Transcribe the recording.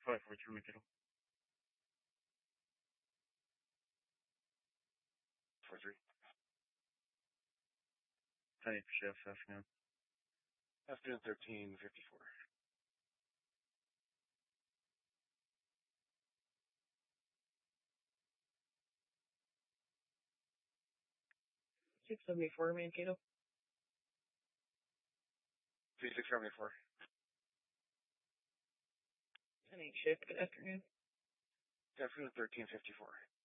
543 Mankato. 43. 10-8 for shift, afternoon. Afternoon 1354. 674 Mankato. 3674. 10-8 shift, good afternoon. Afternoon 1354.